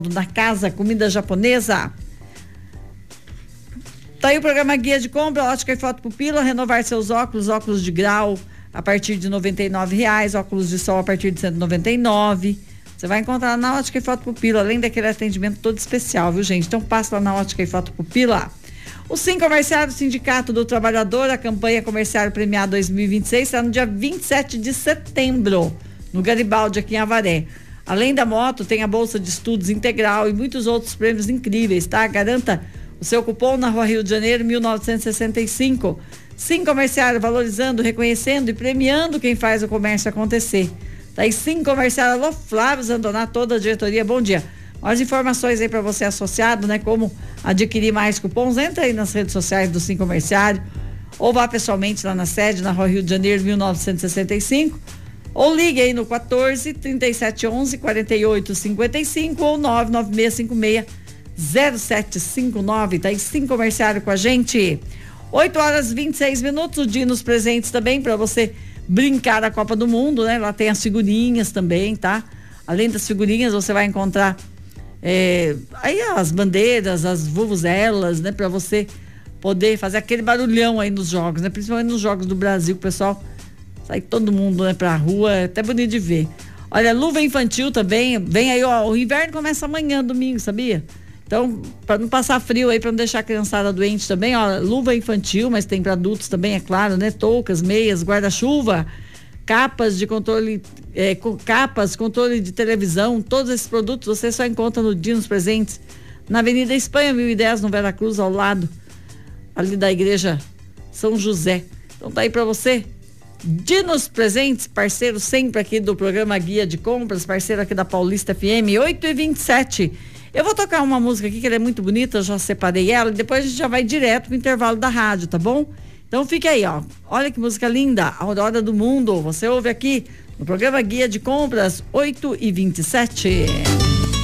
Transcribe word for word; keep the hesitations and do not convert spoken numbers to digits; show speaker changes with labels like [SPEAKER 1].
[SPEAKER 1] na casa, comida japonesa. Tá aí o programa Guia de Compra, Ótica e Foto Pupila, renovar seus óculos, óculos de grau a partir de noventa e nove reais, óculos de sol a partir de cento e noventa e nove. Você vai encontrar na Ótica e Foto Pupila, além daquele atendimento todo especial, viu, gente? Então passa lá na Ótica e Foto Pupila. O Sim Comerciário, Sindicato do Trabalhador, a campanha Comerciário Premiado dois mil e vinte e seis será no dia vinte e sete de setembro, no Garibaldi, aqui em Avaré. Além da moto, tem a Bolsa de Estudos Integral e muitos outros prêmios incríveis, tá? Garanta o seu cupom na Rua Rio de Janeiro, mil novecentos e sessenta e cinco. Sim Comerciário, valorizando, reconhecendo e premiando quem faz o comércio acontecer. Tá aí, Sim Comerciário. Alô, Flávio Zandonato, toda a diretoria, bom dia. Mais informações aí para você associado, né? Como adquirir mais cupons, entra aí nas redes sociais do Sim Comerciário ou vá pessoalmente lá na sede, na Rua Rio de Janeiro, mil novecentos e sessenta e cinco. Ou ligue aí no quatorze, trinta e sete, onze, quarenta e oito, cinquenta e cinco ou nove nove seis cinco seis, zero sete cinco nove. Tá aí, Sim Comerciário com a gente. oito horas e vinte e seis minutos, o dia nos presentes também para você brincar a Copa do Mundo, né? Lá tem as figurinhas também, tá? Além das figurinhas, você vai encontrar é, aí as bandeiras, as vuvuzelas, né? Para você poder fazer aquele barulhão aí nos jogos, né? Principalmente nos jogos do Brasil, o pessoal sai todo mundo, né, pra rua, é até bonito de ver. Olha, luva infantil também, vem aí, ó, o inverno começa amanhã, domingo, sabia? Então, para não passar frio aí, para não deixar a criançada doente também, ó, luva infantil, mas tem para adultos também, é claro, né? Toucas, meias, guarda-chuva, capas de controle, é, capas, controle de televisão, todos esses produtos você só encontra no Dia nos Presentes, na Avenida Espanha, mil e dez, no Veracruz, ao lado ali da Igreja São José. Então tá aí para você. Dinos Presentes, parceiro sempre aqui do programa Guia de Compras, parceiro aqui da Paulista F M, oito e vinte e sete. Eu vou tocar uma música aqui que ela é muito bonita, eu já separei ela, e depois a gente já vai direto pro intervalo da rádio, tá bom? Então fique aí, ó. Olha que música linda, Aurora do Mundo. Você ouve aqui no programa Guia de Compras, oito e vinte e sete.